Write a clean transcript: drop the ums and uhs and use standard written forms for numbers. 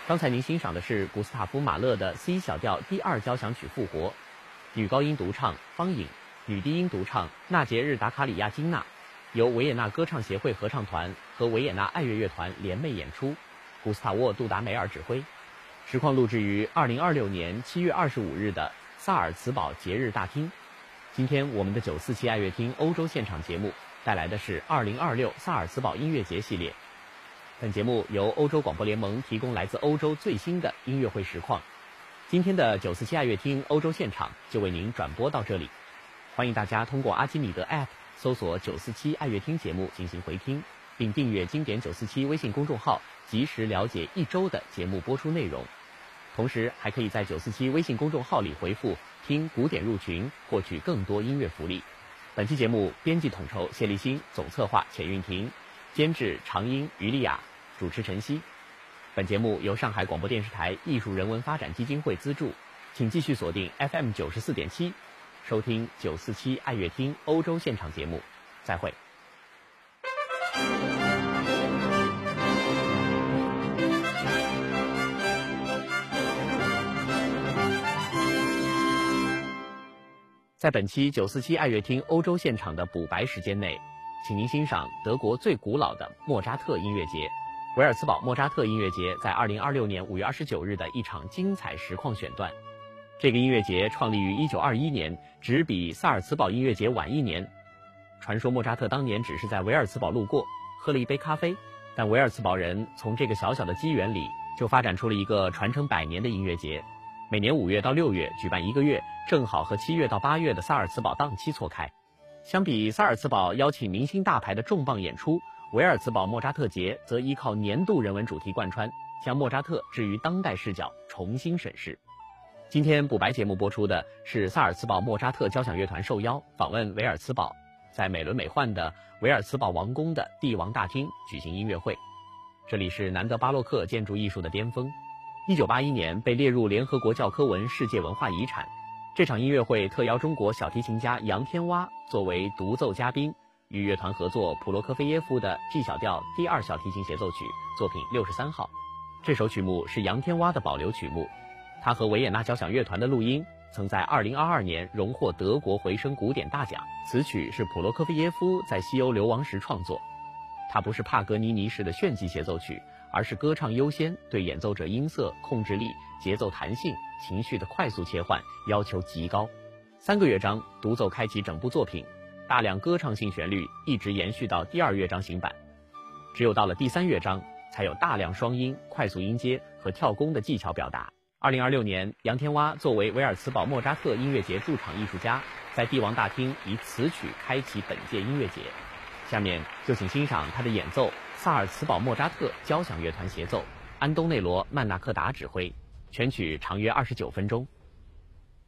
刚才您欣赏的是古斯塔夫·马勒的 C 小调第2交响曲复活，女高音独唱方颖，女低音独唱纳杰日·达卡里亚金娜，由维也纳歌唱协会合唱团和维也纳爱乐乐团联袂演出，古斯塔沃·杜达梅尔指挥。实况录制于2026年7月25日的萨尔茨堡节日大厅。今天我们的947爱乐厅欧洲现场节目带来的是2026萨尔茨堡音乐节系列。本节目由欧洲广播联盟提供来自欧洲最新的音乐会实况。今天的947爱乐厅欧洲现场就为您转播到这里，欢迎大家通过阿基米德 App 搜索947爱乐厅节目进行回听，并订阅经典947微信公众号，及时了解一周的节目播出内容。同时还可以在947微信公众号里回复听古典入群，获取更多音乐福利。本期节目编辑统筹谢立新，总策划钱韵婷，监制常英、于丽雅，主持陈曦。本节目由上海广播电视台艺术人文发展基金会资助，请继续锁定 FM 94.7，收听947爱乐厅欧洲现场节目。再会。在本期947爱乐厅欧洲现场的补白时间内，请您欣赏德国最古老的莫扎特音乐节——维尔茨堡莫扎特音乐节在2026年5月29日的一场精彩实况选段。这个音乐节创立于1921年，只比萨尔茨堡音乐节晚1年。传说莫扎特当年只是在维尔茨堡路过，喝了一杯咖啡，但维尔茨堡人从这个小小的机缘里就发展出了一个传承100年的音乐节。每年5月到6月举办1个月，正好和7月到8月的萨尔茨堡档期错开。相比萨尔茨堡邀请明星大牌的重磅演出，维尔茨堡莫扎特节则依靠年度人文主题贯穿，将莫扎特置于当代视角重新审视。今天补白节目播出的是萨尔茨堡莫扎特交响乐团受邀访问维尔茨堡，在美轮美奂的维尔茨堡王宫的帝王大厅举行音乐会。这里是南德巴洛克建筑艺术的巅峰，1981年被列入联合国教科文世界文化遗产。这场音乐会特邀中国小提琴家杨天蛙作为独奏嘉宾，与乐团合作普罗科菲耶夫的 G 小调第2小提琴协奏曲作品63号。这首曲目是杨天蛙的保留曲目，他和维也纳交响乐团的录音曾在2022年荣获德国回声古典大奖。此曲是普罗科菲耶夫在西欧流亡时创作，它不是帕格尼尼式的炫技协奏曲，而是歌唱优先，对演奏者音色、控制力、节奏弹性、情绪的快速切换要求极高。3个乐章独奏开启整部作品，大量歌唱性旋律一直延续到第2乐章行板，只有到了第3乐章才有大量双音、快速音阶和跳弓的技巧表达。2026年，杨天蛙作为维尔茨堡莫扎特音乐节驻场艺术家，在帝王大厅以此曲开启本届音乐节。下面就请欣赏他的演奏，萨尔茨堡莫扎特交响乐团协奏，安东内罗·曼纳克达指挥，全曲长约29分钟。